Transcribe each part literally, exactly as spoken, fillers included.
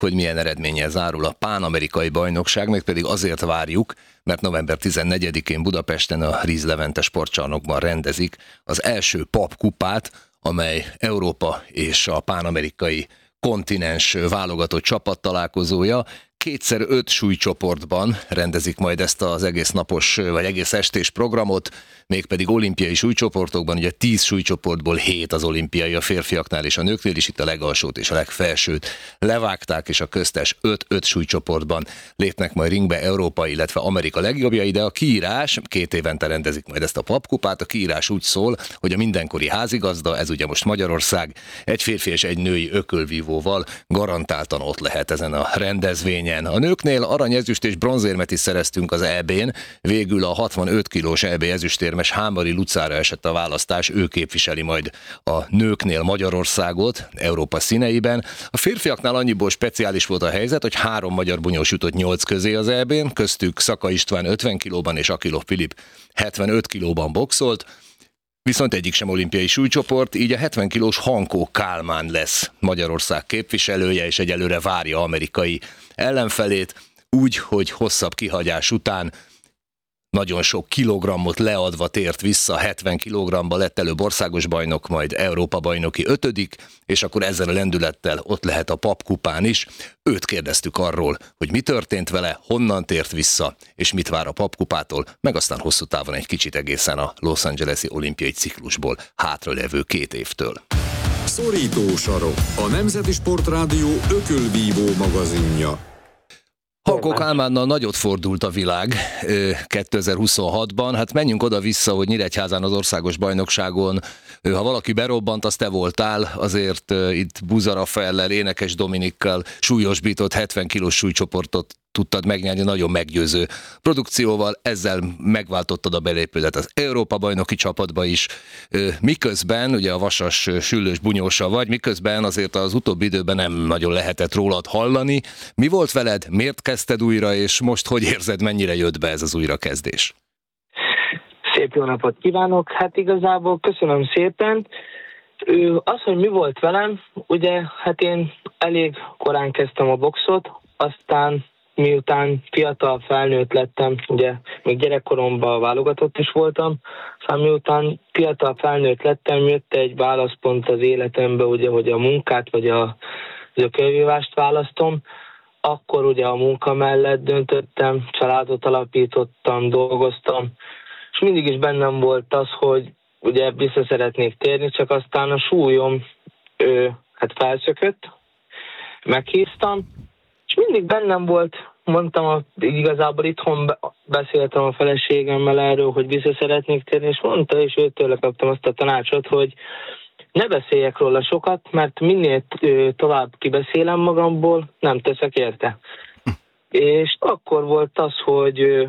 hogy milyen eredménnyel zárul a pánamerikai bajnokság, meg pedig azért várjuk, mert november tizennegyedikén Budapesten a Ríz Levente sportcsarnokban rendezik az első papkupát, amely Európa és a pánamerikai kontinens válogatott csapat találkozója. Kétszer öt súlycsoportban rendezik majd ezt az egész napos, vagy egész estés programot, mégpedig olimpiai súlycsoportokban, ugye tíz súlycsoportból hét az olimpiai a férfiaknál és a nőknél is, itt a legalsót és a legfelsőt levágták, és a köztes öt-öt súlycsoportban lépnek majd ringbe Európa, illetve Amerika legjobbjai, de a kiírás, két évente rendezik majd ezt a papkupát, a kiírás úgy szól, hogy a mindenkori házigazda, ez ugye most Magyarország, egy férfi és egy női ökölvívóval garantáltan ott lehet ezen a rendezvényen. A nőknél arany, ezüst és bronzérmet is szereztünk az é bén, végül a hatvanöt kilós é bé ezüstérmes Hámari Lucára esett a választás, ő képviseli majd a nőknél Magyarországot Európa színeiben. A férfiaknál annyiból speciális volt a helyzet, hogy három magyar bunyós jutott nyolc közé az é bén, köztük Szaka István ötven kilóban és Akilov Filip hetvenöt kilóban boxolt, viszont egyik sem olimpiai súlycsoport, így a hetven kilós Hankó Kálmán lesz Magyarország képviselője, és egyelőre várja amerikai ellenfelét, úgy, hogy hosszabb kihagyás után nagyon sok kilogrammot leadva tért vissza, hetven kilogrammba lett előbb országos bajnok, majd Európa bajnoki ötödik, és akkor ezzel a lendülettel ott lehet a papkupán is. Őt kérdeztük arról, hogy mi történt vele, honnan tért vissza, és mit vár a papkupától, meg aztán hosszú távon egy kicsit egészen a Los Angeles-i olimpiai ciklusból hátralevő két évtől. Szorító sarok, a Nemzeti Sportrádió ökölvívó magazinja. Hankó Kálmánnal nagyot fordult a világ kétezer-huszonhatban, hát menjünk oda-vissza, hogy Nyíregyházán az országos bajnokságon, ha valaki berobbant, az te voltál, azért itt Buza Rafaellel, Énekes Dominikkal súlyosbított hetven kilós súlycsoportot tudtad megnyerni nagyon meggyőző produkcióval, ezzel megváltottad a belépődet az Európa-bajnoki csapatba is, miközben ugye a vasas süllős bunyósa vagy, miközben azért az utóbbi időben nem nagyon lehetett rólad hallani. Mi volt veled, miért kezdted újra, és most hogy érzed, mennyire jött be ez az újrakezdés? Szép jó napot kívánok! Hát igazából köszönöm szépen. Az, hogy mi volt velem, ugye hát én elég korán kezdtem a boxot, aztán miután fiatal felnőtt lettem, ugye még gyerekkoromban válogatott is voltam, szóval miután fiatal felnőtt lettem, jött egy válaszpont az életembe, ugye, hogy a munkát vagy a ökölvívást választom, akkor ugye a munka mellett döntöttem, családot alapítottam, dolgoztam, és mindig is bennem volt az, hogy ugye vissza szeretnék térni, csak aztán a súlyom ő, hát felszökött, meghíztam, és mindig bennem volt, mondtam, igazából itthon beszéltem a feleségemmel erről, hogy vissza szeretnék térni, és mondta, és őtől kaptam azt a tanácsot, hogy ne beszéljek róla sokat, mert minél tovább kibeszélem magamból, nem teszek érte. És akkor volt az, hogy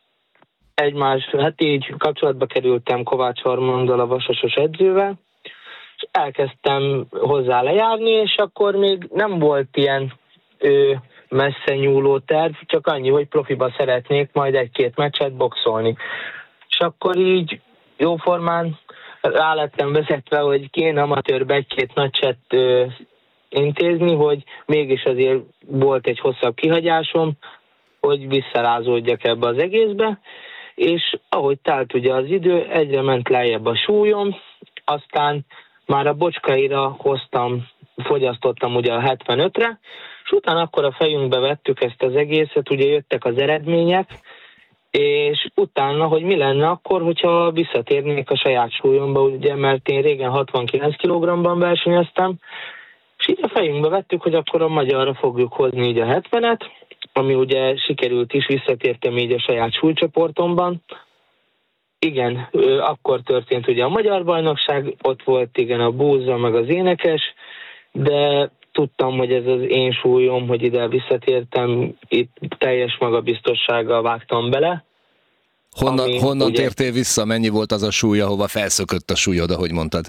egymás, hát így kapcsolatba kerültem Kovács Armanddal, a vasasos edzővel, és elkezdtem hozzá lejárni, és akkor még nem volt ilyen ő, messze nyúló terv, csak annyi, hogy profiba szeretnék majd egy-két meccset boxolni. És akkor így jóformán rá lettem vezetve, hogy kéne amatőrbe egy-két meccset ö, intézni, hogy mégis azért volt egy hosszabb kihagyásom, hogy visszarázódjak ebbe az egészbe, és ahogy telt ugye az idő, egyre ment lejjebb a súlyom, aztán már a bocskaira hoztam, fogyasztottam ugye a hetvenötre, és utána akkor a fejünkbe vettük ezt az egészet, ugye jöttek az eredmények, és utána, hogy mi lenne akkor, hogyha visszatérnék a saját súlyomba, ugye, mert én régen hatvankilenc kilogramban versenyeztem, és így a fejünkbe vettük, hogy akkor a magyarra fogjuk hozni így a hetvenet, ami ugye sikerült is, visszatértem így a saját súlycsoportomban. Igen, akkor történt ugye a magyar bajnokság, ott volt igen a Búza, meg az Énekes, de tudtam, hogy ez az én súlyom, hogy ide visszatértem, itt teljes magabiztossággal vágtam bele. Honnan, ami, honnan ugye, tértél vissza? Mennyi volt az a súly, ahova felszökött a súlyod, ahogy mondtad?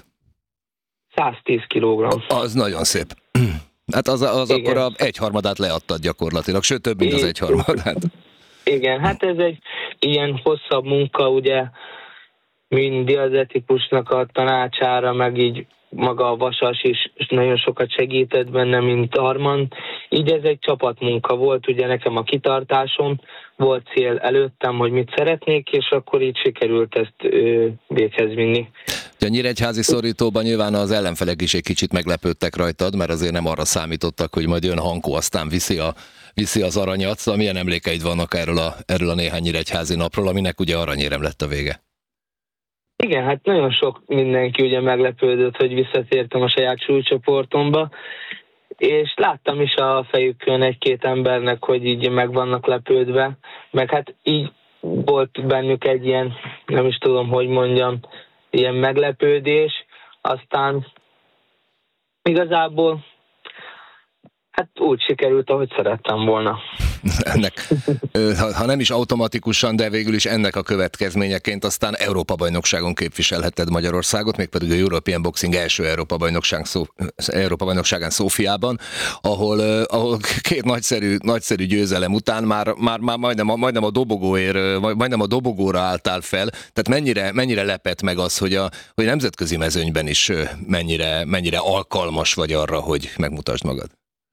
száztíz kilogramm. Az nagyon szép. Hát az, az akkor a egyharmadát leadtad gyakorlatilag, sőt több, mint az egyharmadát. Igen, hát ez egy ilyen hosszabb munka, ugye, mind diazetikusnak a tanácsára, meg így maga a Vasas is nagyon sokat segített benne, mint Arman. Így ez egy csapatmunka volt, ugye nekem a kitartásom, volt cél előttem, hogy mit szeretnék, és akkor így sikerült ezt ö, véghez vinni. A nyíregyházi szorítóban nyilván az ellenfelek is egy kicsit meglepődtek rajtad, mert azért nem arra számítottak, hogy majd jön Hankó, aztán viszi, a, viszi az aranyat. Szóval milyen emlékeid vannak erről a, erről a néhány nyíregyházi napról, aminek ugye aranyérem lett a vége? Igen, hát nagyon sok mindenki ugye meglepődött, hogy visszatértem a saját súlycsoportomba, és láttam is a fejükön egy-két embernek, hogy így meg vannak lepődve, meg hát így volt bennük egy ilyen, nem is tudom, hogy mondjam, ilyen meglepődés, aztán igazából hát úgy sikerült, ahogy szerettem volna. Ennek, ha, ha nem is automatikusan, de végül is ennek a következményeként aztán Európa-bajnokságon képviselheted Magyarországot, mégpedig a European Boxing első Európa-bajnokság szó, Európa-bajnokságán Szófiában, ahol, ahol két nagyszerű, nagyszerű győzelem után már, már, már majdnem, a, majdnem a dobogóért, majdnem a dobogóra álltál fel. Tehát mennyire, mennyire lepett meg az, hogy a, hogy a nemzetközi mezőnyben is mennyire, mennyire alkalmas vagy arra, hogy megmutasd magad?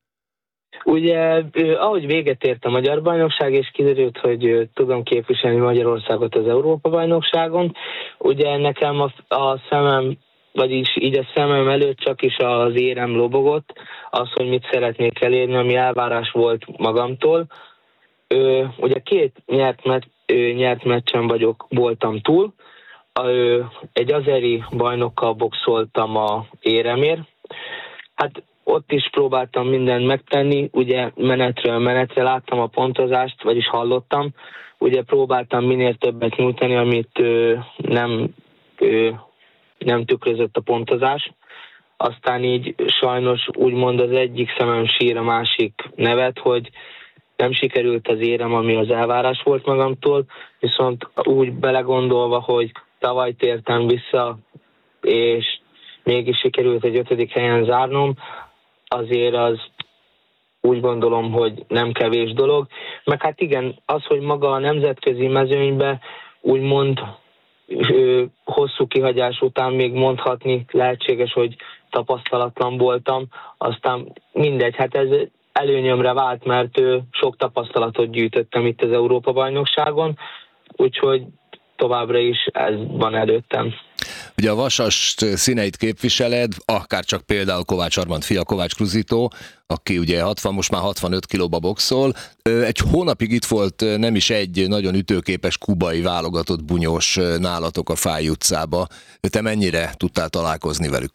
Ugye, ahogy véget ért a Magyar Bajnokság, és kiderült, hogy tudom képviselni Magyarországot az Európa-bajnokságon, ugye nekem a, a szemem, vagyis így a szemem előtt csak is az érem lobogott, az, hogy mit szeretnék elérni, ami elvárás volt magamtól. Ö, ugye két nyert, met, ö, nyert meccsen vagyok, voltam túl. Ö, egy azeri bajnokkal boxoltam a éremért. Hát ott is próbáltam mindent megtenni, ugye menetről menetre láttam a pontozást, vagyis hallottam, ugye próbáltam minél többet nyújtani, amit ö, nem, ö, nem tükrözött a pontozás. Aztán így sajnos úgymond az egyik szemem sír, a másik nevet, hogy nem sikerült az érem, ami az elvárás volt magamtól, viszont úgy belegondolva, hogy tavaly tértem vissza, és mégis sikerült egy ötödik helyen zárnom, azért az úgy gondolom, hogy nem kevés dolog. Meg hát igen, az, hogy maga a nemzetközi mezőnybe úgymond ö, hosszú kihagyás után még mondhatni lehetséges, hogy tapasztalatlan voltam, aztán mindegy, hát ez előnyömre vált, mert ö, sok tapasztalatot gyűjtöttem itt az Európa-bajnokságon, úgyhogy továbbra is ez van előttem. Ugye a Vasast színeit képviseled, akár csak például Kovács Armand fia, Kovács Kruzitó, aki ugye hatvan, most már hatvanöt kilóba boxol. Egy hónapig itt volt nem is egy nagyon ütőképes kubai válogatott bunyós nálatok a Fáy utcába. Te mennyire tudtál találkozni velük?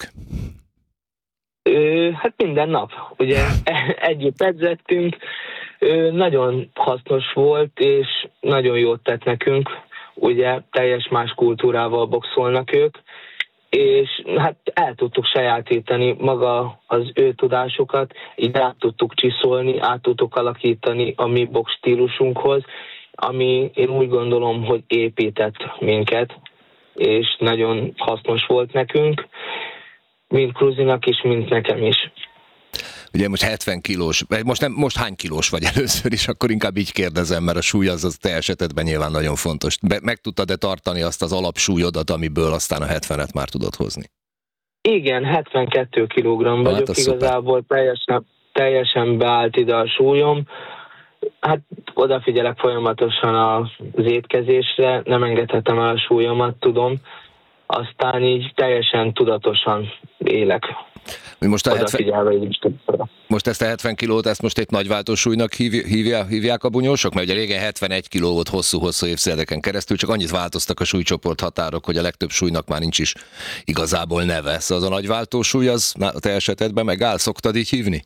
Ö, hát minden nap. Ugye együtt edzettünk, ö, nagyon hasznos volt, és nagyon jót tett nekünk. Ugye teljes más kultúrával boxolnak ők, és hát el tudtuk sajátítani maga az ő tudásukat, így át tudtuk csiszolni, át tudtuk alakítani a mi box stílusunkhoz, ami én úgy gondolom, hogy épített minket, és nagyon hasznos volt nekünk, mind Kruzinak is, mind nekem is. Ugye most hetven kilós, most, nem, most hány kilós vagy először is, akkor inkább így kérdezem, mert a súly az, az te esetedben nyilván nagyon fontos. Be, meg tudtad-e tartani azt az alapsúlyodat, amiből aztán a hetvenet már tudod hozni? Igen, hetvenkettő kilogramm vagyok, hát igazából teljesen, teljesen beállt ide a súlyom. Hát odafigyelek folyamatosan az étkezésre, nem engedhetem el a súlyomat, tudom. Aztán így teljesen tudatosan élek. Most, a hetven... most ezt a hetven kilót, ezt most egy nagyváltósúlynak hívják, hívják a bunyósok? Mert ugye régen hetvenegy kiló volt hosszú-hosszú évtizedeken keresztül, csak annyit változtak a súlycsoport határok, hogy a legtöbb súlynak már nincs is igazából neve. Szóval az a nagyváltósúly, az a te esetedben megáll? Szoktad így hívni?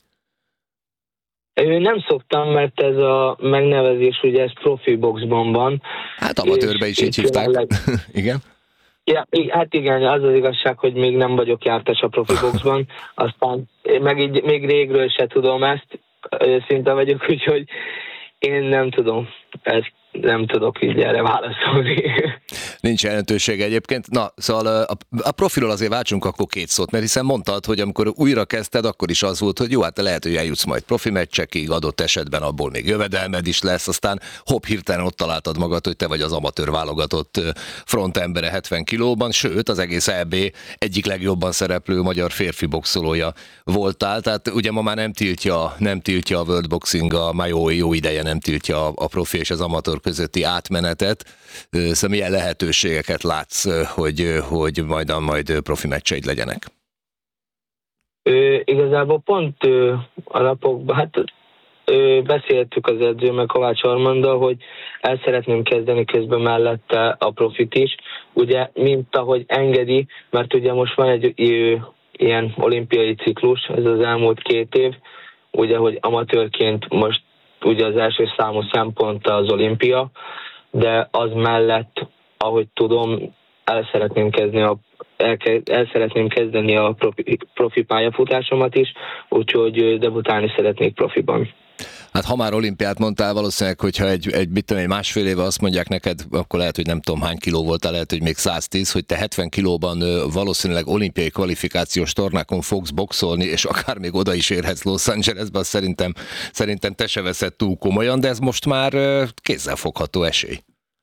Nem szoktam, mert ez a megnevezés, ugye ez profi boxban van. Hát amatőrbe is így hívták. Leg... Igen? Ja, hát igen, az az igazság, hogy még nem vagyok jártas a profi boxban, aztán meg így, még régről se tudom ezt, szinte vagyok, úgyhogy én nem tudom ezt nem tudok így erre válaszolni. Nincs jelentősége egyébként. Na, szóval a, a profilról azért váltsunk akkor két szót, mert hiszen mondtad, hogy amikor újra kezdted, akkor is az volt, hogy jó, hát lehet, hogy eljutsz majd profi meccsekig, adott esetben abból még jövedelmed is lesz, aztán hopp, hirtelen ott találtad magad, hogy te vagy az amatőr válogatott frontembere hetven kilóban, sőt, az egész é bé egyik legjobban szereplő magyar férfi boxolója voltál, tehát ugye ma már nem tiltja, nem tiltja a World Boxing, a már jó, jó ideje nem tiltja a profi és az amatőr közötti átmenetet. Szóval milyen lehetőségeket látsz, hogy, hogy majd a majd profi meccseid legyenek? Ö, igazából pont ö, a napokban, hát ö, beszéltük az edzőmmel, Kovács Armanddal, hogy el szeretném kezdeni közben mellette a profit is, ugye, mint ahogy engedi, mert ugye most van egy ö, ilyen olimpiai ciklus, ez az elmúlt két év, ugye, hogy amatőrként most ugye az első számú szempont az olimpia, de az mellett, ahogy tudom, el szeretném kezdeni a, el, el szeretném kezdeni a profi, profi pályafutásomat is, úgyhogy debutálni szeretnék profiban. Hát ha már olimpiát mondtál, valószínűleg, hogyha egy, egy, mit tudom, egy másfél éve azt mondják neked, akkor lehet, hogy nem tudom hány kiló voltál, lehet, hogy még száz tíz, hogy te hetven kilóban valószínűleg olimpiai kvalifikációs tornákon fogsz boxolni, és akár még oda is érhetsz Los Angelesbe, azt szerintem, szerintem te se veszed túl komolyan, de ez most már kézzelfogható esély.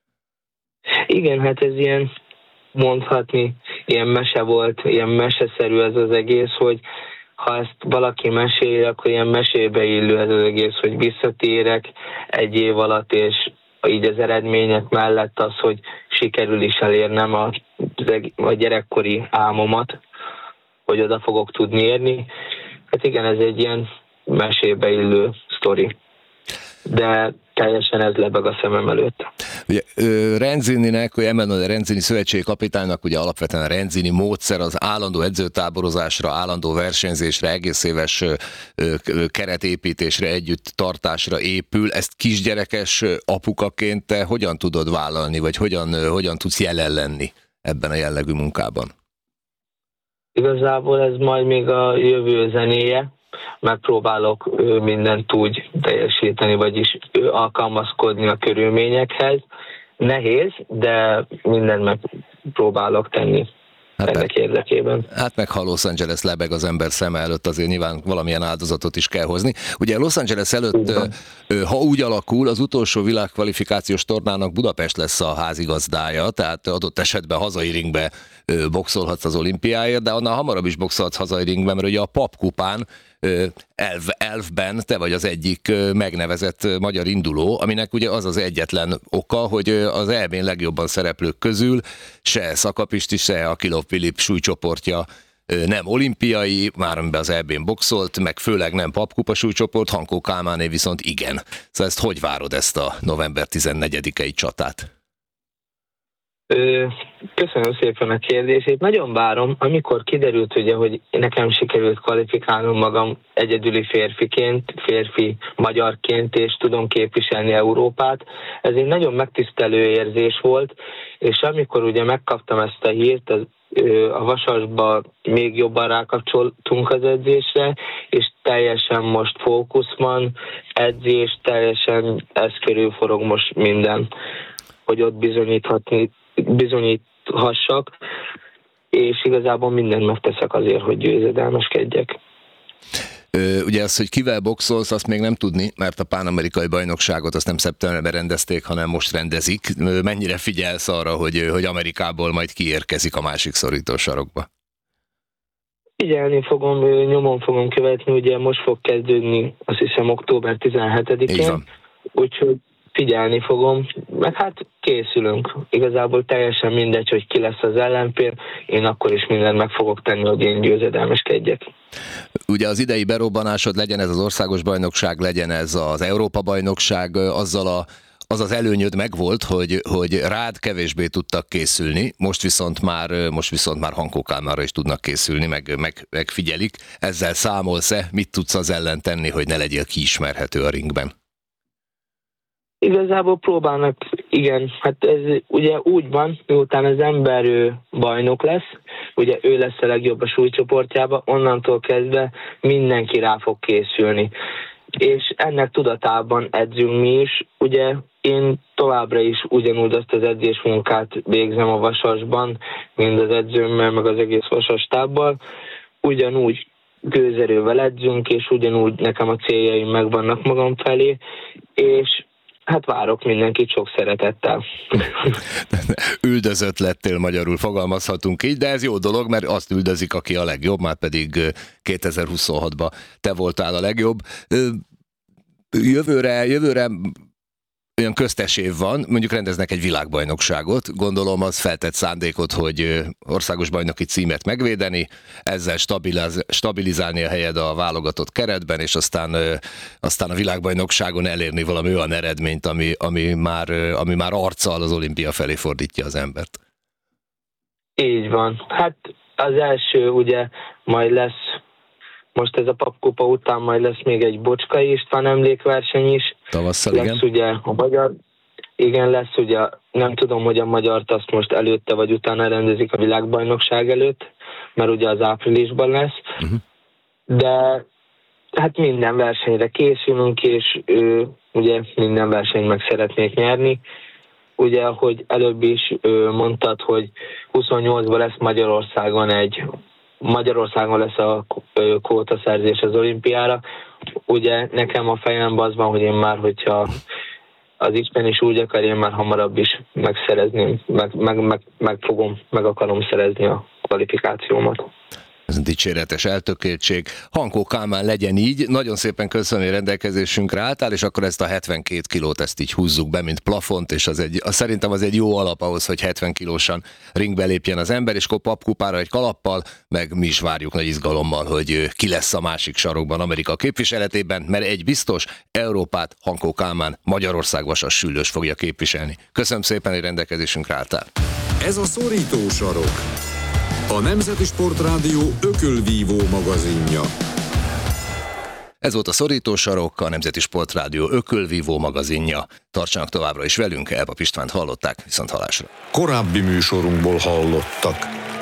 Igen, hát ez ilyen, mondhatni, ilyen mese volt, ilyen meseszerű ez az egész, hogy ha ezt valaki mesél, akkor ilyen mesébe illő ez az egész, hogy visszatérek egy év alatt, és így az eredmények mellett az, hogy sikerül is elérnem a, a gyerekkori álmomat, hogy oda fogok tudni érni. Hát igen, ez egy ilyen mesébe illő sztori. De teljesen ez lebeg a szemem előtt. Ugye Renzininek, hogy Emanuele Renzini szövetségi kapitánynak ugye alapvetően a Renzini módszer az állandó edzőtáborozásra, állandó versenyzésre, egész éves keretépítésre, együtt tartásra épül. Ezt kisgyerekes apukaként te hogyan tudod vállalni, vagy hogyan, hogyan tudsz jelen lenni ebben a jellegű munkában? Igazából ez majd még a jövő zenéje. Megpróbálok mindent úgy teljesíteni, vagyis alkalmazkodni a körülményekhez. Nehéz, de mindent megpróbálok tenni hát ennek meg, érdekében. Hát meg ha Los Angeles lebeg az ember szeme előtt, azért nyilván valamilyen áldozatot is kell hozni. Ugye Los Angeles előtt, ha úgy alakul, az utolsó világkvalifikációs tornának Budapest lesz a házigazdája, tehát adott esetben hazai ringbe boxolhatsz az olimpiáért, de annál hamarabb is boxolhatsz hazai ringben, mert ugye a papkupán elv, elfben te vagy az egyik megnevezett magyar induló, aminek ugye az az egyetlen oka, hogy az é bén legjobban szereplők közül se Szakapisti, se Akilov Filip súlycsoportja nem olimpiai, már amiben az é bén boxolt, meg főleg nem papkupa súlycsoport, Hankó Kálmáné viszont igen. Szóval ezt hogy várod, ezt a november tizennegyedikei csatát? Köszönöm szépen a kérdését. Nagyon várom, amikor kiderült, ugye, hogy nekem sikerült kvalifikálnom magam egyedüli férfiként, férfi magyarként, és tudom képviselni Európát. Ez egy nagyon megtisztelő érzés volt, és amikor ugye megkaptam ezt a hírt, az, a Vasasba még jobban rákapcsoltunk az edzésre, és teljesen most fókusz van, edzés, teljesen ez körül forog most minden, hogy ott bizonyíthatni bizonyíthassak, és igazából mindent megteszek azért, hogy győzedelmeskedjek. Ugye az, hogy kivel boxolsz, azt még nem tudni, mert a pánamerikai bajnokságot azt nem szeptemberben rendezték, hanem most rendezik. Mennyire figyelsz arra, hogy, hogy Amerikából majd kiérkezik a másik szorítósarokba? Figyelni fogom, nyomon fogom követni, ugye most fog kezdődni, azt hiszem október tizenhetedikén, úgyhogy figyelni fogom, meg hát készülünk. Igazából teljesen mindegy, hogy ki lesz az ellenfél, én akkor is mindent meg fogok tenni, hogy én győzedelmeskedjek. Ugye az idei berobbanásod, legyen ez az országos bajnokság, legyen ez az Európa bajnokság, azzal a, az az előnyöd megvolt, hogy, hogy rád kevésbé tudtak készülni, most viszont már, most viszont már Hankó Kálmánra is tudnak készülni, meg, meg, megfigyelik. Ezzel számolsz-e? Mit tudsz az ellen tenni, hogy ne legyél kiismerhető a ringben? Igazából próbálnak, igen, hát ez ugye úgy van, miután az ember ő bajnok lesz, ugye ő lesz a legjobb a súlycsoportjában, onnantól kezdve mindenki rá fog készülni. És ennek tudatában edzünk mi is, ugye én továbbra is ugyanúgy azt az edzésmunkát végzem a Vasasban, mind az edzőmmel, meg az egész Vasas stábbal. Ugyanúgy gőzerővel edzünk, és ugyanúgy nekem a céljaim megvannak magam felé, és hát várok mindenkit sok szeretettel. Üldözött lettél, magyarul fogalmazhatunk így, de ez jó dolog, mert azt üldözik, aki a legjobb, már pedig kétezer-huszonhatban te voltál a legjobb. Jövőre, jövőre olyan köztes év van, mondjuk rendeznek egy világbajnokságot, gondolom az feltett szándékot, hogy országos bajnoki címet megvédeni, ezzel stabiliz- stabilizálni a helyed a válogatott keretben, és aztán, aztán a világbajnokságon elérni valami olyan eredményt, ami, ami, már, ami már arccal az olimpia felé fordítja az embert. Így van. Hát az első ugye majd lesz, most ez a papkupa után majd lesz még egy Bocskai István emlékverseny is. Tavasszal, lesz igen. ugye a magyar, igen, lesz ugye, nem tudom, hogy a magyart azt most előtte vagy utána rendezik a világbajnokság előtt, mert ugye az áprilisban lesz, uh-huh. de hát minden versenyre készülünk, és ő, ugye minden versenyt meg szeretnék nyerni. Ugye, ahogy előbb is ő, mondtad, hogy huszonnyolcban lesz Magyarországon egy Magyarországon lesz a kvótaszerzés az olimpiára. Ugye nekem a fejemben az van, hogy én már, hogyha az Isten is úgy akar, én már hamarabb is megszerezném, meg, meg, meg, meg fogom, meg akarom szerezni a kvalifikációmat. Ez dicséretes eltökéltség. Hankó Kálmán, legyen így. Nagyon szépen köszönöm, hogy rendelkezésünkre álltál, és akkor ezt a hetvenkét kilót ezt így húzzuk be, mint plafont, és az egy, az szerintem az egy jó alap ahhoz, hogy hetven kilósan ringbe lépjen az ember, és akkor papkupára egy kalappal, meg mi is várjuk nagy izgalommal, hogy ki lesz a másik sarokban Amerika képviseletében, mert egy biztos, Európát Hankó Kálmán, Magyarország vasas süllős fogja képviselni. Köszönöm szépen, hogy rendelkezésünkre álltál. Ez a Szorító sarok, a Nemzeti Sportrádió ökölvívó magazinja. Ez volt a Szorító sarok, a Nemzeti Sportrádió ökölvívó magazinja. Tartsanak továbbra is velünk, Elpap Istvánt hallották, viszont hallásra. Korábbi műsorunkból hallottak.